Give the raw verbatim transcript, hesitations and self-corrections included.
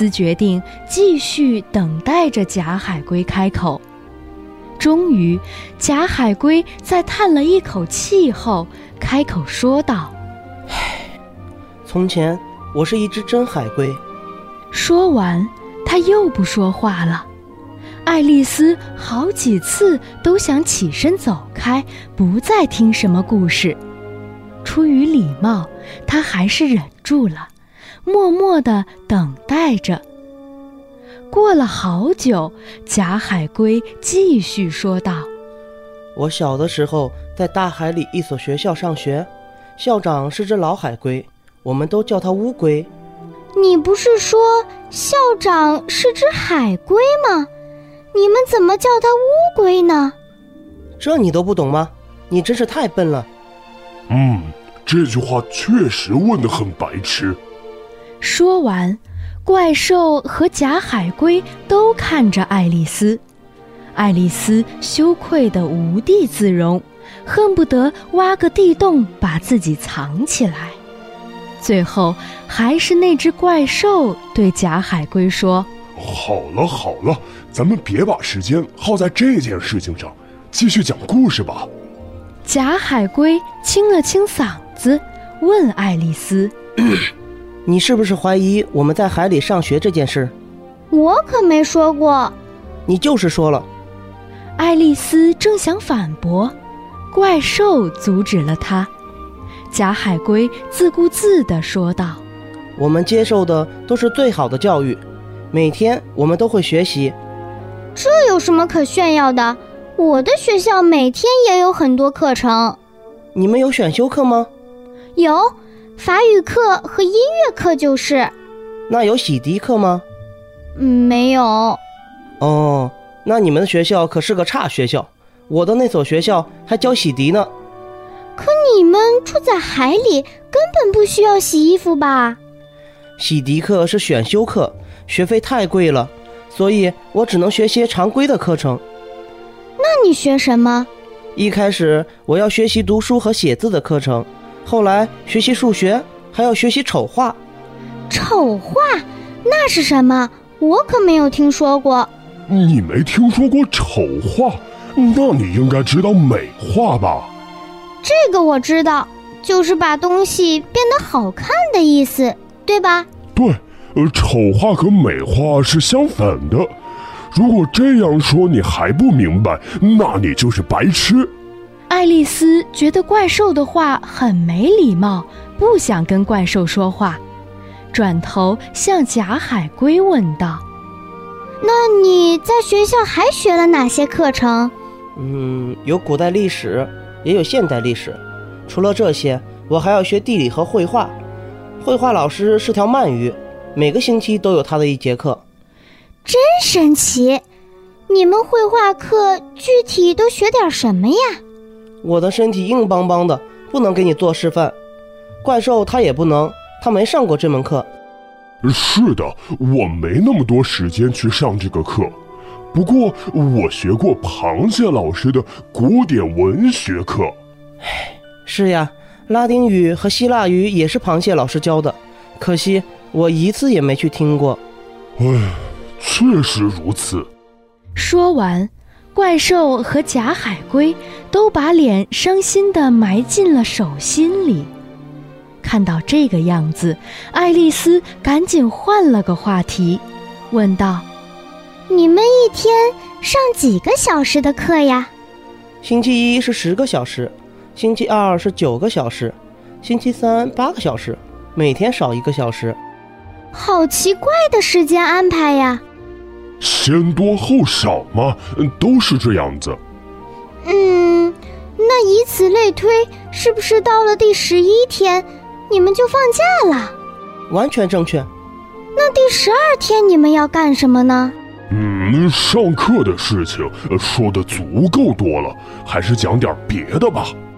丝决定继续等待着假海龟开口。终于，假海龟在叹了一口气后开口说道： 从前我是一只真海龟。 说完，他又不说话了。爱丽丝好几次都想起身走开，不再听什么故事。出于礼貌，她还是忍住了，默默地等待着。过了好久，假海龟继续说道： 我小的时候在大海里一所学校上学，校长是只老海龟，我们都叫它乌龟。 你不是说校长是只海龟吗？你们怎么叫它乌龟呢？ 这你都不懂吗？你真是太笨了。 嗯，这句话确实问得很白痴。 说完，怪兽和假海龟都看着爱丽丝。爱丽丝羞愧得无地自容，恨不得挖个地洞把自己藏起来。最后，还是那只怪兽对假海龟说： 好了好了，咱们别把时间耗在这件事情上，继续讲故事吧。 假海龟清了清嗓子，问爱丽丝： 你是不是怀疑我们在海里上学这件事？ 我可没说过。 你就是说了。 爱丽丝正想反驳，怪兽阻止了她。假海龟自顾自地说道： 我们接受的都是最好的教育，每天我们都会学习。 这有什么可炫耀的？我的学校每天也有很多课程。 你们有选修课吗？ 有，法语课和音乐课就是。 那有洗涤课吗？ 嗯，没有。 哦，那你们的学校可是个差学校，我的那所学校还教洗涤呢。 可你们住在海里，根本不需要洗衣服吧？ 洗涤课是选修课，学费太贵了，所以我只能学些常规的课程。 那你学什么？ 一开始我要学习读书和写字的课程，后来学习数学，还要学习丑画。 丑画？那是什么？我可没有听说过。 你没听说过丑画？那你应该知道美画吧？ 这个我知道，就是把东西变得好看的意思，对吧？ 对，呃，丑画和美画是相反的。如果这样说你还不明白，那你就是白痴。 爱丽丝觉得怪兽的话很没礼貌，不想跟怪兽说话，转头向假海龟问道： 那你在学校还学了哪些课程？ 嗯，有古代历史，也有现代历史。除了这些，我还要学地理和绘画。绘画老师是条鳗鱼，每个星期都有他的一节课。 真神奇！你们绘画课具体都学点什么呀？ 我的身体硬邦邦的，不能给你做示范。怪兽他也不能，他没上过这门课。 是的，我没那么多时间去上这个课。不过我学过螃蟹老师的古典文学课。 是呀，拉丁语和希腊语也是螃蟹老师教的，可惜我一次也没去听过。 唉，确实如此。 说完，怪兽和假海龟都把脸伤心地埋进了手心里。看到这个样子，爱丽丝赶紧换了个话题，问道： 你们一天上几个小时的课呀？ 星期一是十个小时，星期二是九个小时，星期三八个小时，每天少一个小时。 好奇怪的时间安排呀。 先多后少嘛，都是这样子。 嗯，那以此类推，是不是到了第十一天你们就放假了？ 完全正确。 那第十二天你们要干什么呢？ 嗯，上课的事情说得足够多了，还是讲点别的吧。